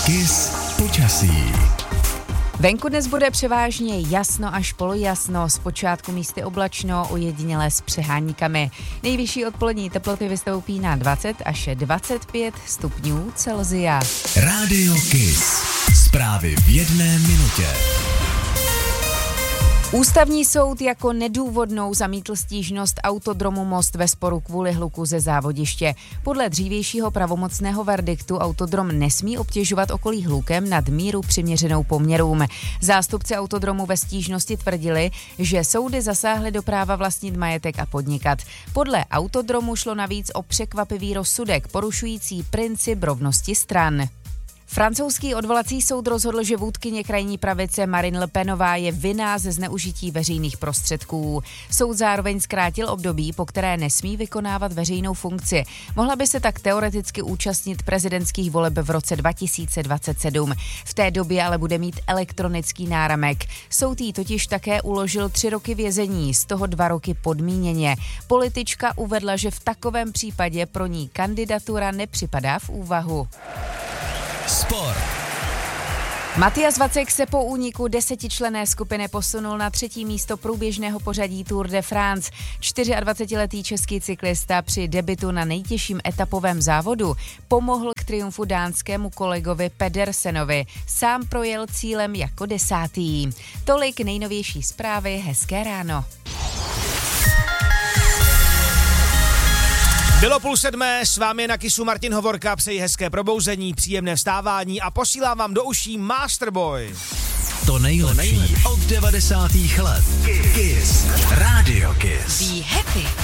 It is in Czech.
KISS počasí. Venku dnes bude převážně jasno až polojasno, zpočátku místy oblačno, ojedinělé s přeháníkami. Nejvyšší odpolední teploty vystoupí na 20 až 25 stupňů Celsia. Rádio KISS. Zprávy v 1 minutě. Ústavní soud jako nedůvodnou zamítl stížnost Autodromu Most ve sporu kvůli hluku ze závodiště. Podle dřívějšího pravomocného verdiktu Autodrom nesmí obtěžovat okolí hlukem nad míru přiměřenou poměrům. Zástupci Autodromu ve stížnosti tvrdili, že soudy zasáhly do práva vlastnit majetek a podnikat. Podle Autodromu šlo navíc o překvapivý rozsudek porušující princip rovnosti stran. Francouzský odvolací soud rozhodl, že vůdkyně krajní pravice Marine Le Penová je vinná ze zneužití veřejných prostředků. Soud zároveň zkrátil období, po které nesmí vykonávat veřejnou funkci. Mohla by se tak teoreticky účastnit prezidentských voleb v roce 2027. V té době ale bude mít elektronický náramek. Soud jí totiž také uložil 3 roky vězení, z toho 2 roky podmíněně. Politička uvedla, že v takovém případě pro ní kandidatura nepřipadá v úvahu. Sport. Matthias Vacek se po úniku 10členné skupiny posunul na 3. místo průběžného pořadí Tour de France. 24letý český cyklista při debutu na nejtěžším etapovém závodu pomohl k triumfu dánskému kolegovi Pedersenovi. Sám projel cílem jako 10. Tolik nejnovější zprávy, hezké ráno. Bylo 6:30, s vámi je na KISSu Martin Hovorka, přeji hezké probouzení, příjemné vstávání a posílám vám do uší Masterboy. To nejlepší od 90. let. KISS. Rádio KISS. Be happy.